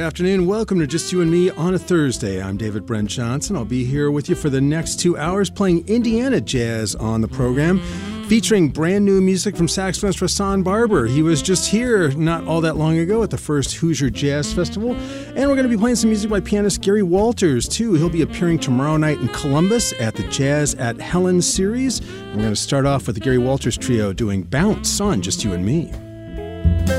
afternoon. Welcome to Just You and Me on a Thursday. I'm David Brent Johnson. I'll be here with you for the next 2 hours playing Indiana jazz on the program, featuring brand new music from saxophonist Rahsaan Barber. He was just here not all that long ago at the first Hoosier Jazz Festival. And we're going to be playing some music by pianist Gary Walters, too. He'll be appearing tomorrow night in Columbus at the Jazz at Helen series. We're going to start off with the Gary Walters Trio doing Bounce on Just You and Me.